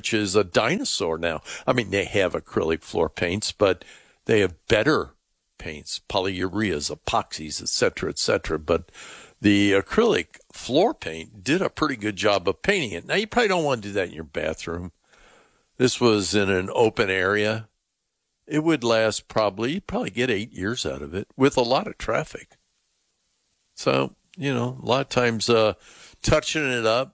which is a dinosaur now. I mean, they have acrylic floor paints, but they have better paints, polyureas, epoxies, et cetera, but the acrylic floor paint did a pretty good job of painting it. Now, you probably don't want to do that in your bathroom. This was in an open area. It would last you'd probably get 8 years out of it with a lot of traffic. So, a lot of times touching it up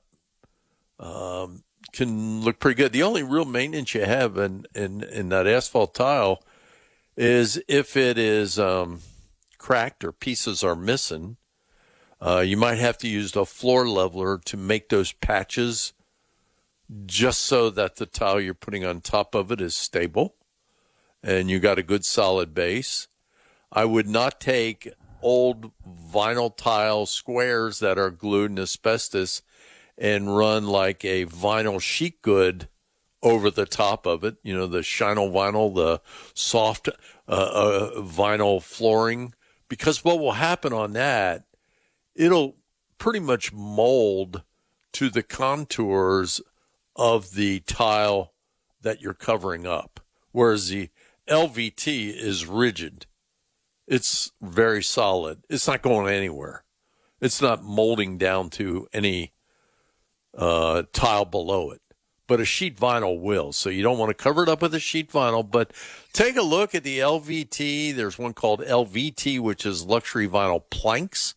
can look pretty good. The only real maintenance you have in that asphalt tile is if it is cracked or pieces are missing. You might have to use a floor leveler to make those patches just so that the tile you're putting on top of it is stable and you got a good solid base. I would not take old vinyl tile squares that are glued in asbestos and run like a vinyl sheet good over the top of it. The Shinyl vinyl, the soft vinyl flooring, because what will happen on that, it'll pretty much mold to the contours of the tile that you're covering up, whereas the LVT is rigid. It's very solid. It's not going anywhere. It's not molding down to any tile below it. But a sheet vinyl will. So you don't want to cover it up with a sheet vinyl. But take a look at the LVT. There's one called LVT, which is luxury vinyl planks.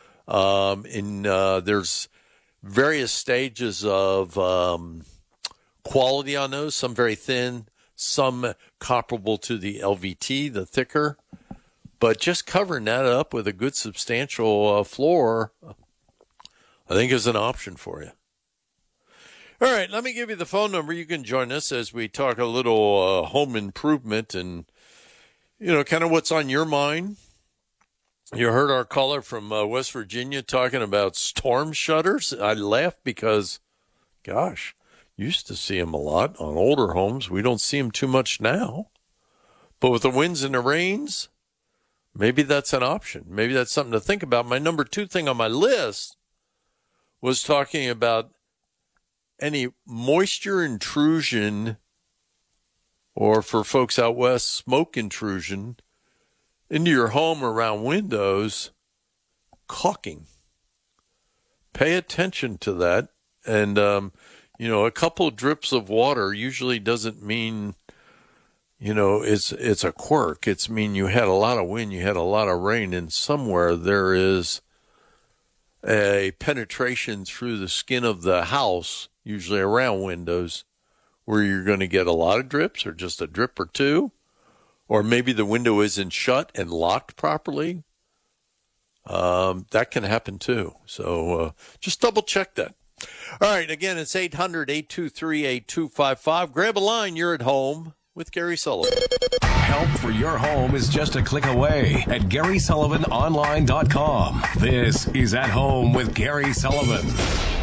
There's various stages of quality on those. Some very thin, some comparable to the LVT, the thicker. But just covering that up with a good substantial floor, I think is an option for you. All right, let me give you the phone number. You can join us as we talk a little home improvement and, kind of what's on your mind. You heard our caller from West Virginia talking about storm shutters. I laugh because, gosh, used to see them a lot on older homes. We don't see them too much now. But with the winds and the rains, maybe that's an option. Maybe that's something to think about. My number 2 thing on my list was talking about any moisture intrusion, or for folks out west, smoke intrusion into your home around windows, caulking. Pay attention to that. And, a couple of drips of water usually doesn't mean, it's a quirk. It's mean you had a lot of wind, you had a lot of rain, and somewhere there is a penetration through the skin of the house, usually around windows, where you're going to get a lot of drips or just a drip or two. Or maybe the window isn't shut and locked properly. That can happen too. So just double check that. All right. Again, it's 800-823-8255. Grab a line. You're at home with Gary Sullivan. Help for your home is just a click away at GarySullivanOnline.com. This is At Home with Gary Sullivan.